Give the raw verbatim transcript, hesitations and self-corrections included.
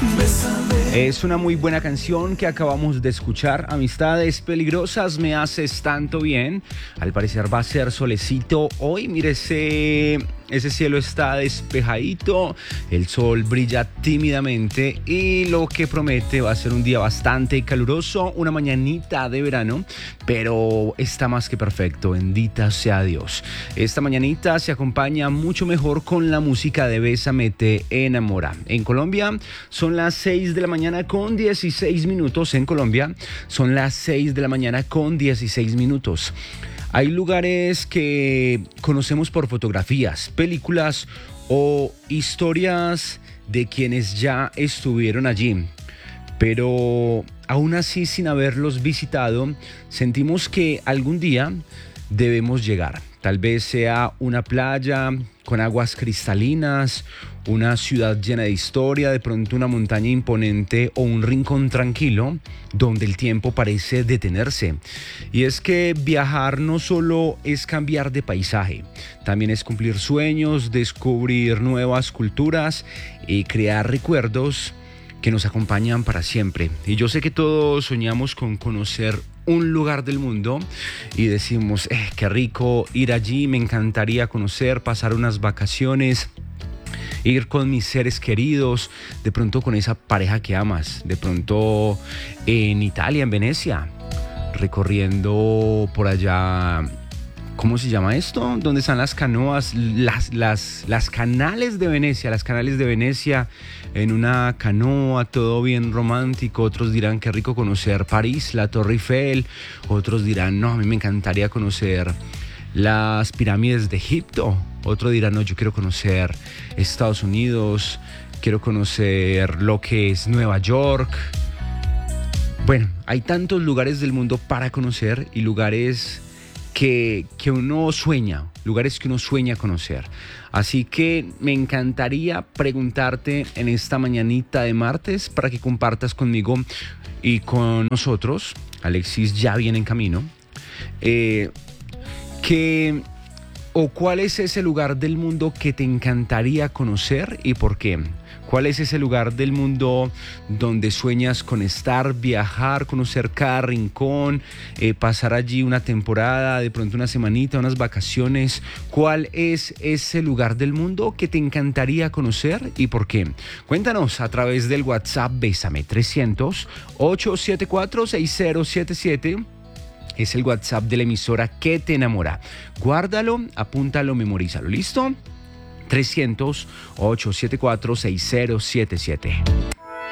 Es una muy buena canción que acabamos de escuchar. Amistades peligrosas, me haces tanto bien. Al parecer va a ser solecito hoy. Mire, ese, ese cielo está despejadito. El sol brilla tímidamente y lo que promete va a ser un día bastante caluroso. Una mañanita de verano, pero está más que perfecto. Bendita sea Dios. Esta mañanita se acompaña mucho mejor con la música de Bésame te enamora. En Colombia son las seis de la mañana con dieciséis minutos. En Colombia son las seis de la mañana con dieciséis minutos. Hay lugares que conocemos por fotografías, películas o historias de quienes ya estuvieron allí. Pero aún así, sin haberlos visitado, sentimos que algún día debemos llegar. Tal vez sea una playa con aguas cristalinas, una ciudad llena de historia, de pronto una montaña imponente o un rincón tranquilo donde el tiempo parece detenerse. Y es que viajar no solo es cambiar de paisaje, también es cumplir sueños, descubrir nuevas culturas y crear recuerdos que nos acompañan para siempre. Y yo sé que todos soñamos con conocer un lugar del mundo y decimos, eh, qué rico ir allí, me encantaría conocer, pasar unas vacaciones, ir con mis seres queridos, de pronto con esa pareja que amas, de pronto en Italia, en Venecia, recorriendo por allá. ¿Cómo se llama esto? ¿Dónde están las canoas? Las, las, las canales de Venecia, las canales de Venecia en una canoa, todo bien romántico. Otros dirán qué rico conocer París, la Torre Eiffel. Otros dirán, no, a mí me encantaría conocer las pirámides de Egipto. Otros dirán, no, yo quiero conocer Estados Unidos, quiero conocer lo que es Nueva York. Bueno, hay tantos lugares del mundo para conocer y lugares Que, que uno sueña, lugares que uno sueña conocer. Así que me encantaría preguntarte en esta mañanita de martes para que compartas conmigo y con nosotros. Alexis ya viene en camino. Eh, que, o ¿cuál es ese lugar del mundo que te encantaría conocer y por qué? ¿Cuál es ese lugar del mundo donde sueñas con estar, viajar, conocer cada rincón, eh, pasar allí una temporada, de pronto una semanita, unas vacaciones? ¿Cuál es ese lugar del mundo que te encantaría conocer y por qué? Cuéntanos a través del WhatsApp Bésame trescientos, ochocientos setenta y cuatro, sesenta setenta y siete. Es el WhatsApp de la emisora que te enamora. Guárdalo, apúntalo, memorízalo. ¿Listo? trescientos, ochocientos setenta y cuatro, sesenta setenta y siete.